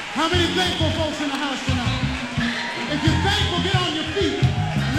How many thankful folks in the house tonight?